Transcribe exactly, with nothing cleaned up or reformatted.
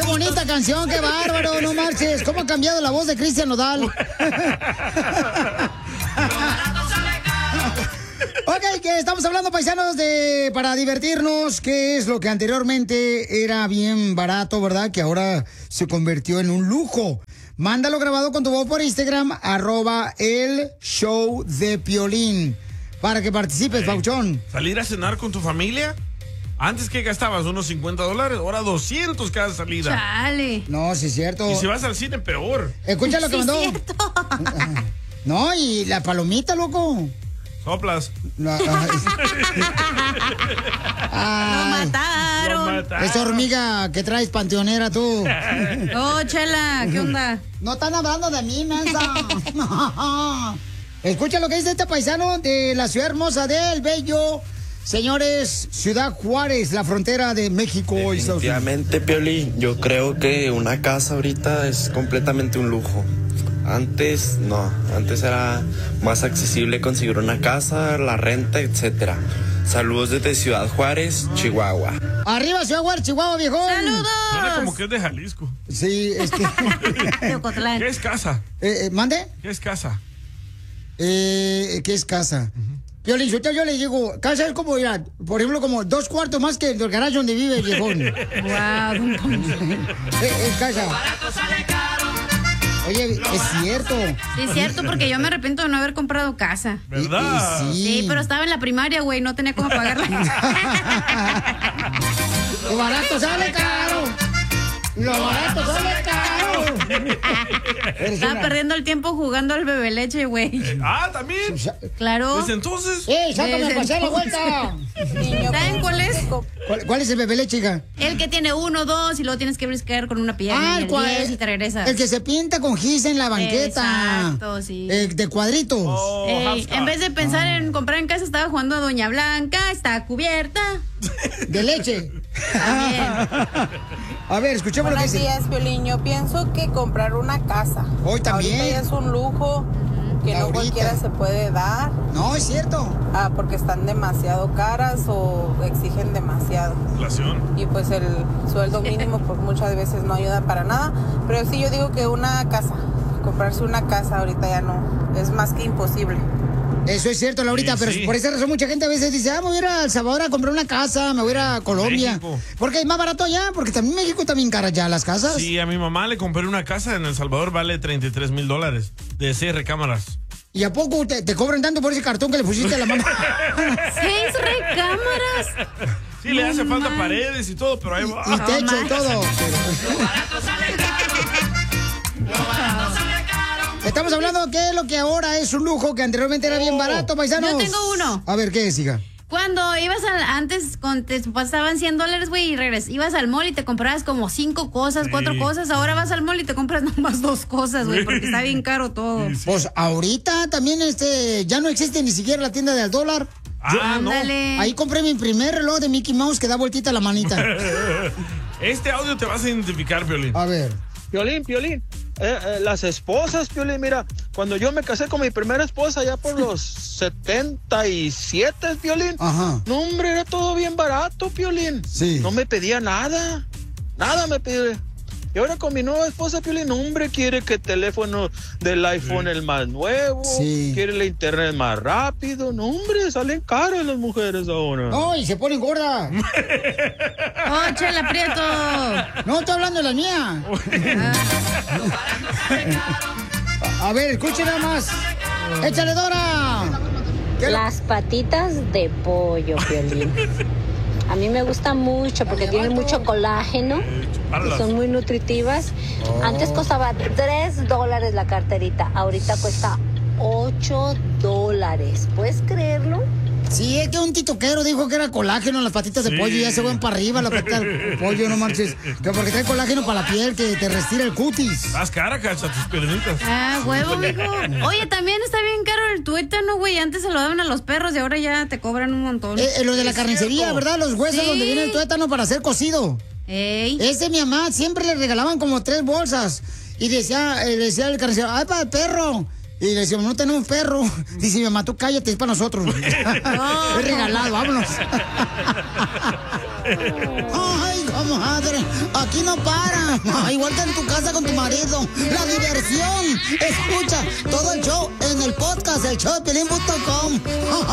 bonita canción, qué bárbaro, no marches. ¿Cómo ha cambiado la voz de Cristian Nodal? Ok, que estamos hablando, paisanos, de para divertirnos, qué es lo que anteriormente era bien barato, ¿verdad? Que ahora se convirtió en un lujo. Mándalo grabado con tu voz por Instagram, arroba el show de Piolín, para que participes, hey, Pauchón. ¿Salir a cenar con tu familia? Antes que gastabas unos cincuenta dólares, ahora doscientos cada salida. Chale. No, sí es cierto. Y si vas al cine, peor. Escucha lo que Sí, mandó. cierto. No, y la palomita, loco. Soplas. No, ay. Lo mataron. Lo mataron. Esa hormiga que traes panteonera tú. Oh, Chela, ¿qué onda? No están hablando de mí, mensa. Escucha lo que dice este paisano de la ciudad hermosa del Bello. Señores, Ciudad Juárez, la frontera de México y Estados Unidos. Definitivamente, Piolín, yo creo que una casa ahorita es completamente un lujo. Antes, no, antes era más accesible conseguir una casa, la renta, etcétera. Saludos desde Ciudad Juárez, Chihuahua. Arriba, Ciudad Juárez, Chihuahua, viejón. ¡Saludos! Suena como que es de Jalisco. Sí, es que... ¿Qué es casa? Eh, eh, ¿Mande? ¿Qué es casa? Eh, ¿Qué es casa? Uh-huh. Yo, le, yo, yo le digo, casa es como, mira, por ejemplo, como dos cuartos más que el garaje donde vive el viejón. Wow. es, es casa. Oye, es cierto. Sí, es cierto, porque yo me arrepiento de no haber comprado casa. ¿Verdad? Y, y sí. Sí, pero estaba en la primaria, güey, no tenía cómo pagarla. Lo barato sale caro. Lo barato sale caro. Estaba una... perdiendo el tiempo jugando al bebé leche, güey. Ah, ¿también? Claro. ¿Desde entonces? ¡Eh, sácame a pasar la vuelta! ¿Saben cuál es? ¿Cuál, ¿Cuál es el bebé leche, hija? El que tiene uno, dos, y luego tienes que briscar con una pierna. Ah, y el cual, diez, y te regresas. El que se pinta con gis en la banqueta. Exacto, sí. Eh, de cuadritos. Oh, Ey, en vez de pensar ah. en comprar en casa, estaba jugando a Doña Blanca, está cubierta. De leche. También. A ver, escuchemos lo que dice. Buenos días, Piolín. Yo pienso que comprar una casa. Hoy también. Ahorita ya es un lujo que Ahorita. no cualquiera se puede dar. No, es cierto. Ah, porque están demasiado caras o exigen demasiado. Inflación. Y pues el sueldo mínimo pues muchas veces no ayuda para nada. Pero sí, yo digo que una casa, comprarse una casa ahorita ya no, es más que imposible. Eso es cierto, Laurita, sí, pero sí. Por esa razón mucha gente a veces dice, ah, me voy a ir a El Salvador a comprar una casa, me voy a ir a Colombia. México. Porque es más barato allá, porque también México también cara ya las casas. Sí, a mi mamá le compré una casa en El Salvador, vale treinta y tres mil dólares, de seis recámaras. ¿Y a poco te, te cobran tanto por ese cartón que le pusiste a la mamá? ¿Seis recámaras? Sí, no le hace falta man. paredes y todo, pero ahí va. Y, y techo oh, y todo. Estamos hablando de qué es lo que ahora es un lujo, que anteriormente era bien barato, paisanos. Yo tengo uno. A ver, ¿qué es, hija? Cuando ibas al, antes, con, te pasaban cien dólares, güey, y regres, ibas al mall y te comprabas como cinco cosas, sí. cuatro cosas. Ahora vas al mall y te compras nomás dos cosas, güey, porque está bien caro todo. Sí, sí. Pues ahorita también este ya no existe ni siquiera la tienda del dólar. Ah, Yo, no. Ahí compré mi primer reloj de Mickey Mouse que da vueltita la manita. Este audio te vas a identificar, Piolín. A ver. Piolín, Piolín. Eh, eh, las esposas, Piolín, mira, cuando yo me casé con mi primera esposa ya por los setenta y siete, Piolín. Ajá. No, hombre, era todo bien barato, Piolín. Sí. No me pedía nada. Nada me pedía. Y ahora con mi nueva esposa, Piolín, hombre, quiere que el teléfono del iPhone sí. el más nuevo, sí. quiere la internet más rápido. No, hombre, salen caras las mujeres ahora. No, y se ponen gordas. ¡Oh, Chela Prieto! No, estoy hablando de la mía. Ah. A ver, escuchen nada más. ¡Échale, Dora! Las patitas de pollo, Piolín. A mí me gusta mucho porque tienen mucho colágeno y son muy nutritivas. Oh. Antes costaba tres dólares la carterita, ahorita cuesta ocho dólares. ¿Puedes creerlo? Sí, es que un titoquero dijo que era colágeno en las patitas sí. de pollo y ya se van para arriba las patitas de pollo, no marches. Que porque trae colágeno para la piel, que te respira el cutis. Más cara, cacha, tus piernitas. Ah, huevo, mijo. Oye, también está bien caro el tuétano, güey. Antes se lo daban a los perros y ahora ya te cobran un montón. Eh, eh, lo de la carnicería, cierto. ¿Verdad? Los huesos sí. donde viene el tuétano para ser cocido. Ey. Ese mi mamá siempre le regalaban como tres bolsas. Y decía, eh, decía el carnicero, ¡ay, para el perro! Y le decíamos, no tenemos perro. Dice mi mamá, tú cállate, es para nosotros. No. Es regalado, vámonos. Ay, comadre. Aquí no para. Igual que en tu casa con tu marido. La diversión. Escucha todo el show en el podcast, el show de Piolín punto com.